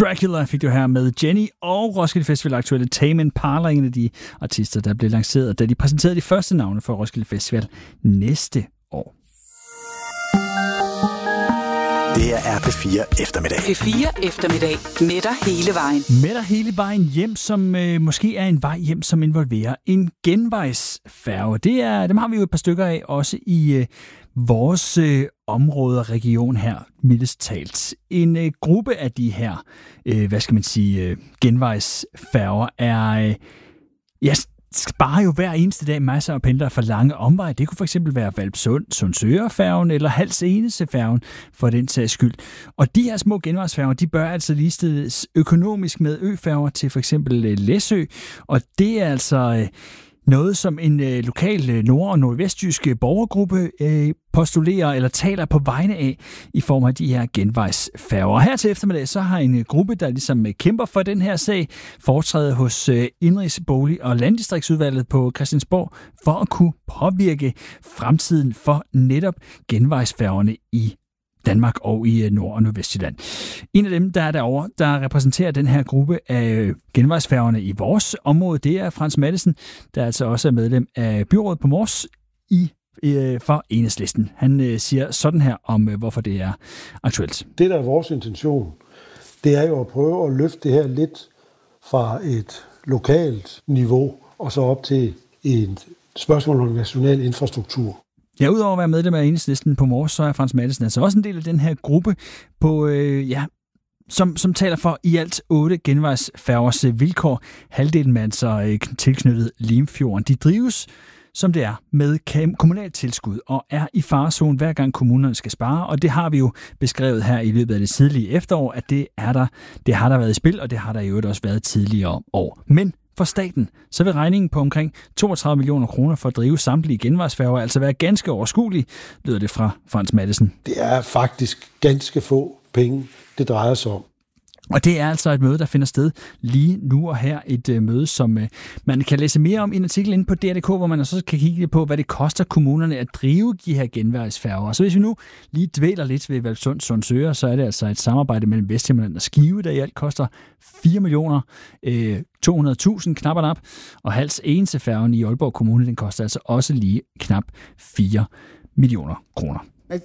Dracula fik du her med Jenny, og Roskilde Festival aktuelle Tame Impala, en af de artister, der blev lanceret, da de præsenterede de første navne for Roskilde Festival næste år. Det er P4 Eftermiddag. P4 Eftermiddag. Med dig hele vejen. Med dig hele vejen hjem, som måske er en vej hjem, som involverer en genvejsfærge. Dem har vi jo et par stykker af, også i vores område og region her, mildest talt. En gruppe af de her, genvejsfærger er... sparer jo hver eneste dag masser af pendlere for lange omveje. Det kunne for eksempel være Hvalpsund, Sundsøre-færgen eller Hals Enese-færgen for den sags skyld. Og de her små genvejsfærger, de bør altså ligestilles økonomisk med øfærger til for eksempel Læsø. Og det er altså noget, som en lokal nord- og nordvestjysk borgergruppe postulerer eller taler på vegne af i form af de her genvejsfærger. Og her til eftermiddag, så har en gruppe, der ligesom kæmper for den her sag, foretrædet hos Indenrigs-, Bolig- og Landdistriktsudvalget på Christiansborg for at kunne påvirke fremtiden for netop genvejsfærgerne i Danmark og i Nord- og Nordvestjylland. En af dem, der er derovre, der repræsenterer den her gruppe af genvejsfærgerne i vores område, det er Frans Mattesen, der altså også er medlem af byrådet på Mors for Enhedslisten. Han siger sådan her om, hvorfor det er aktuelt. Det, der er vores intention, det er jo at prøve at løfte det her lidt fra et lokalt niveau og så op til et spørgsmål om national infrastruktur. Ja, udover at være medlem af Enhedslisten på Mors, så er Frans Mattesen altså også en del af den her gruppe på, som taler for i alt 8 genvejsfærgers vilkår. Halvdelen er altså tilknyttet Limfjorden. De drives, som det er, med kommunalt tilskud og er i farezonen hver gang kommunerne skal spare. Og det har vi jo beskrevet her i løbet af det tidlige efterår, at det har der været i spil, og det har der jo også været tidligere år. Men for staten, så vil regningen på omkring 32 millioner kroner for at drive samtlige genvejsfærger altså være ganske overskuelig, lyder det fra Frans Mattesen. Det er faktisk ganske få penge, det drejer sig om. Og det er altså et møde, der finder sted lige nu og her. Et møde, som man kan læse mere om i en artikel inde på DR.dk, hvor man også kan kigge på, hvad det koster kommunerne at drive de her genvejsfærger. Og så hvis vi nu lige dvæler lidt ved Hvalpsund Sundsøre, så er det altså et samarbejde mellem Vesthimmerland og Skive, der i alt koster 4.200.000 knap og nap. Og Hals Enese-færgen i Aalborg Kommune, den koster altså også lige knap 4 millioner kroner.